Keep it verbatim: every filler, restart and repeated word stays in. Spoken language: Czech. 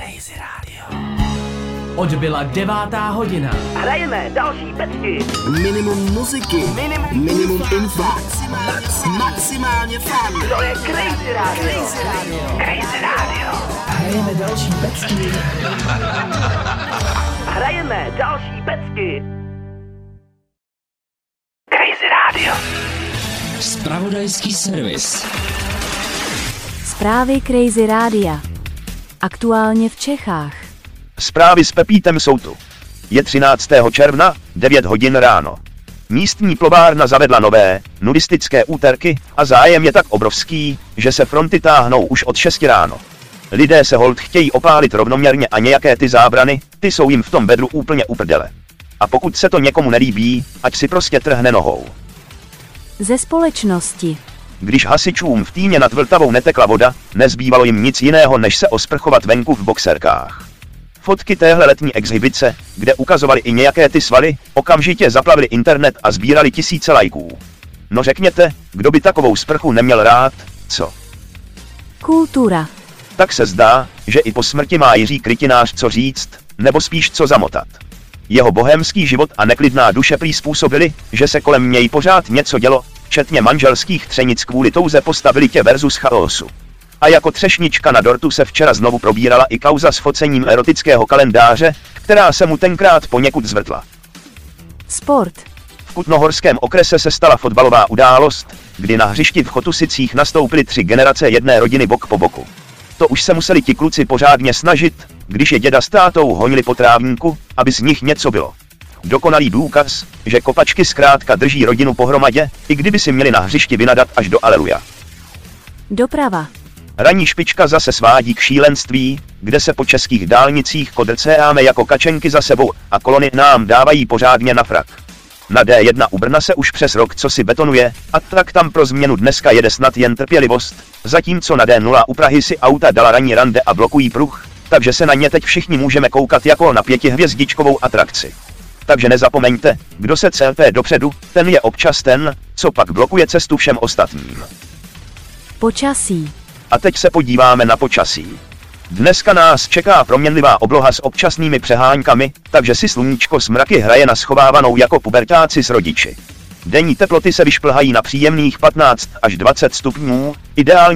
Crazy Radio. Odbyla devátá hodina. Hrajeme další pecky. Minimum muziky, minimum, minimum info, Max, maximálně fun. To je Crazy Radio. Crazy Radio. Crazy Radio. Hrajeme další pecky. Hrajeme další pecky. Crazy Radio. Zpravodajský servis. Zprávy Crazy Rádia. Aktuálně v Čechách. Zprávy s Pepítem jsou tu. Je třináctého června, devět hodin ráno. Místní plovárna zavedla nové, nudistické úterky a zájem je tak obrovský, že se fronty táhnou už od šesti ráno. Lidé se holt chtějí opálit rovnoměrně a nějaké ty zábrany, ty jsou jim v tom bedru úplně uprdele. A pokud se to někomu nelíbí, ať si prostě trhne nohou. Ze společnosti. Když hasičům v Týně nad Vltavou netekla voda, nezbývalo jim nic jiného, než se osprchovat venku v boxerkách. Fotky téhle letní exhibice, kde ukazovali i nějaké ty svaly, okamžitě zaplavili internet a sbírali tisíce lajků. No řekněte, kdo by takovou sprchu neměl rád, co? Kultura. Tak se zdá, že i po smrti má Jiří Krytinář co říct, nebo spíš co zamotat. Jeho bohémský život a neklidná duše prý způsobili, že se kolem něj pořád něco dělo, včetně manželských třenic kvůli touze po stabilitě versus chaosu. A jako třešnička na dortu se včera znovu probírala i kauza s focením erotického kalendáře, která se mu tenkrát poněkud zvrtla. Sport. V Kutnohorském okrese se stala fotbalová událost, kdy na hřišti v Chotusicích nastoupily tři generace jedné rodiny bok po boku. To už se museli ti kluci pořádně snažit, když je děda s tátou honili po trávníku, aby z nich něco bylo. Dokonalý důkaz, že kopačky zkrátka drží rodinu pohromadě, i kdyby si měli na hřišti vynadat až do aleluja. Doprava. Ranní špička zase svádí k šílenství, kde se po českých dálnicích kodrcéáme jako kačenky za sebou a kolony nám dávají pořádně na frak. Na D jedna u Brna se už přes rok co si betonuje, a tak tam pro změnu dneska jede snad jen trpělivost, zatímco na D nula u Prahy si auta dala ranní rande a blokují pruh, takže se na ně teď všichni můžeme koukat jako na pětihvězdičkovou atrakci. Takže nezapomeňte, kdo se cépe dopředu, ten je občas ten, co pak blokuje cestu všem ostatním. Počasí. A teď se podíváme na počasí. Dneska nás čeká proměnlivá obloha s občasnými přeháňkami, takže si sluníčko s mraky hraje na schovávanou jako pubertáci s rodiči. Denní teploty se vyšplhají na příjemných patnáct až dvacet stupňů, ideální